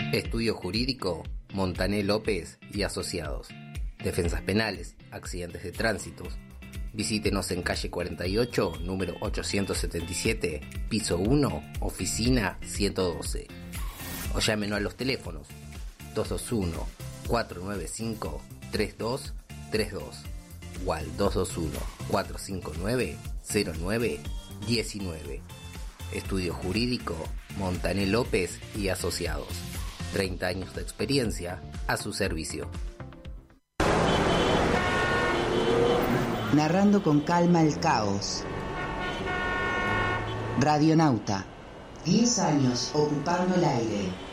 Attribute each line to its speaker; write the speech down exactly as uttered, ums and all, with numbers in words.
Speaker 1: Estudio Jurídico Montané López y Asociados. Defensas penales, accidentes de tránsito. Visítenos en calle cuarenta y ocho, número ochocientos setenta y siete, piso uno, oficina ciento doce. O llámenos a los teléfonos dos dos uno, cuatro nueve cinco, tres dos tres dos o al dos dos uno, cuatro cinco nueve, cero nueve uno nueve. Estudio Jurídico Montané López y Asociados. treinta años de experiencia a su servicio.
Speaker 2: Narrando con calma el caos. Radionauta. diez años ocupando el aire.